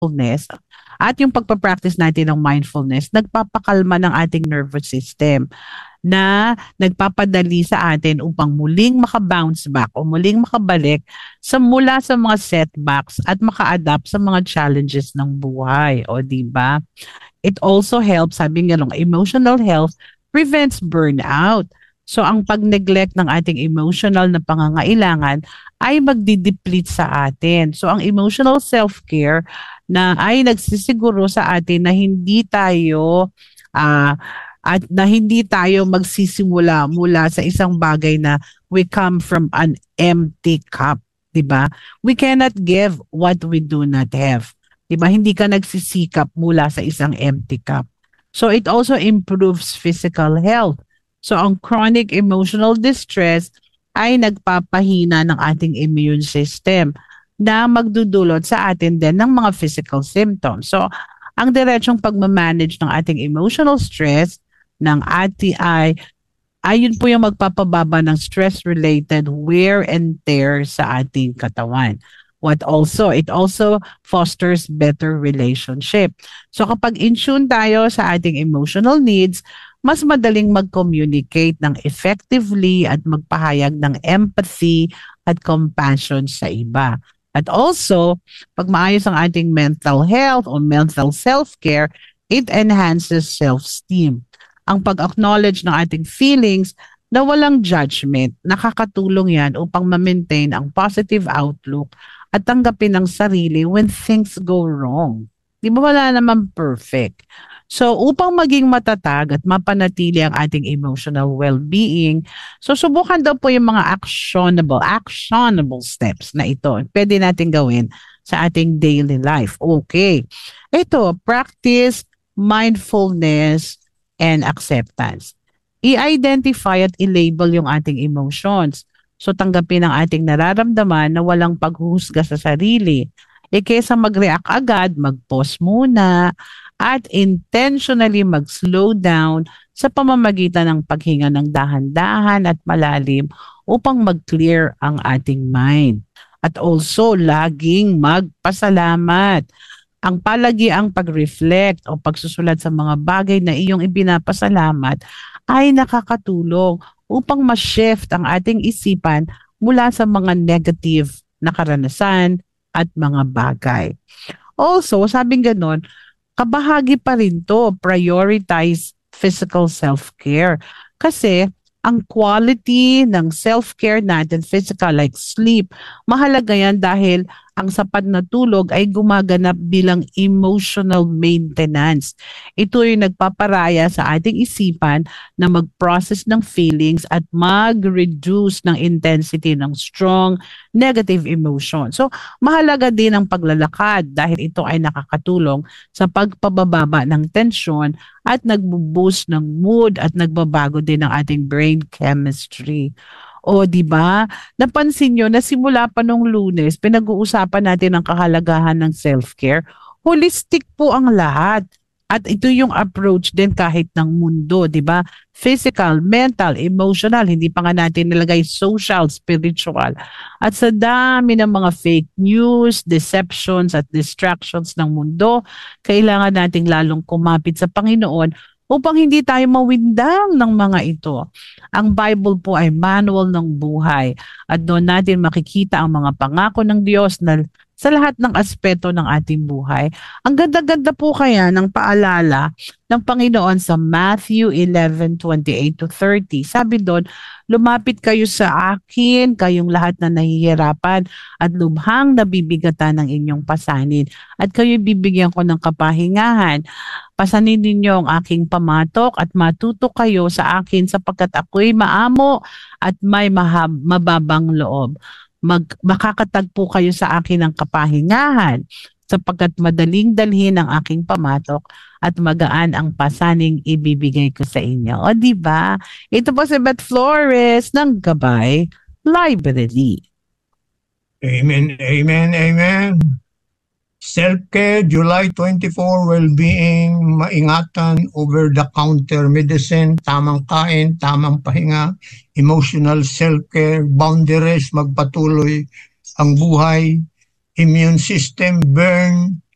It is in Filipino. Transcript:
mindfulness at yung pagpa-practice natin ng mindfulness, nagpapakalma ng ating nervous system na nagpapadali sa atin upang muling maka-bounce back o muling makabalik mula sa mga setbacks at maka-adapt sa mga challenges ng buhay. O di ba? It also helps, sabi nga lang, emotional health prevents burnout. So ang pag-neglect ng ating emotional na pangangailangan ay magdi-deplete sa atin. So ang emotional self-care na ay nagsisiguro sa atin na hindi tayo at na hindi tayo magsisimula mula sa isang bagay na we come from an empty cup, 'di ba? We cannot give what we do not have. 'Di ba? Hindi ka nagsisikap mula sa isang empty cup. So it also improves physical health. So ang chronic emotional distress ay nagpapahina ng ating immune system na magdudulot sa atin din ng mga physical symptoms. So ang diretsong pagmamanage ng ating emotional stress ng ayun po yung magpapababa ng stress-related wear and tear sa ating katawan. It also fosters better relationship. So kapag in tune tayo sa ating emotional needs, mas madaling mag-communicate ng effectively at magpahayag ng empathy at compassion sa iba. At also, pag maayos ang ating mental health o mental self-care, it enhances self-esteem. Ang pag-acknowledge ng ating feelings na walang judgment, nakakatulong yan upang ma-maintain ang positive outlook at tanggapin ang sarili when things go wrong. Di ba wala naman perfect? So upang maging matatag at mapanatili ang ating emotional well-being, so subukan daw po yung mga actionable steps na ito. Pwede natin gawin sa ating daily life. Okay. Ito, practice mindfulness and acceptance. I-identify at i-label yung ating emotions. So tanggapin ang ating nararamdaman na walang paghuhusga sa sarili. Kaysa mag-react agad, mag-pause muna at intentionally mag-slow down sa pamamagitan ng paghinga ng dahan-dahan at malalim upang mag-clear ang ating mind. At also, laging magpasalamat. Ang palagiang pag-reflect o pagsusulat sa mga bagay na iyong ibinapasalamat ay nakakatulong upang ma-shift ang ating isipan mula sa mga negative na karanasan at mga bagay. Also, sabing ganon, kabahagi pa rin to, prioritize physical self-care. Kasi ang quality ng self-care natin, physical like sleep, mahalaga yan dahil ang sapat na tulog ay gumaganap bilang emotional maintenance. Ito ay nagpaparaya sa ating isipan na mag-process ng feelings at mag-reduce ng intensity ng strong negative emotion. So, mahalaga din ang paglalakad dahil ito ay nakakatulong sa pagpababa ng tensyon at nagbo-boost ng mood at nagbabago din ng ating brain chemistry. O di ba? Napansin nyo na simula pa nung Lunes, pinag-uusapan natin ang kahalagahan ng self-care. Holistic po ang lahat. At ito yung approach din kahit ng mundo, di ba? Physical, mental, emotional, hindi pa nga natin nilagay social, spiritual. At sa dami ng mga fake news, deceptions at distractions ng mundo, kailangan nating lalong kumapit sa Panginoon upang hindi tayo mawindang ng mga ito. Ang Bible po ay manual ng buhay at doon natin makikita ang mga pangako ng Diyos na sa lahat ng aspeto ng ating buhay. Ang ganda-ganda po kaya ng paalala ng Panginoon sa Matthew 11:28-30. Sabi doon, lumapit kayo sa akin, kayong lahat na nahihirapan at lubhang nabibigatan ng inyong pasanin at kayo bibigyan ko ng kapahingahan. Pasanin ninyo ang aking pamatok at matuto kayo sa akin sapagkat ako'y maamo at may mababang loob. Makakatagpo kayo sa akin ng kapahingahan sapagkat madaling dalhin ang aking pamatok at magaan ang pasaning ibibigay ko sa inyo. O diba? Ito po si Beth Flores ng Gabay Library. Amen, amen, amen. Self-care, July 24, well-being, maingatan, over-the-counter medicine, tamang kain, tamang pahinga, emotional self-care, boundaries, magpatuloy ang buhay, immune system, burn,